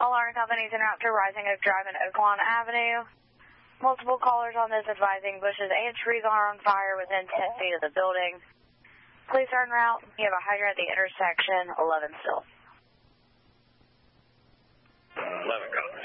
Alarm companies en route to Rising Oak Drive and Oaklawn Avenue. Multiple callers on this advising bushes and trees are on fire within 10 feet of the building. Police are en route. You have a hydrant at the intersection, 11 still. 11 copy.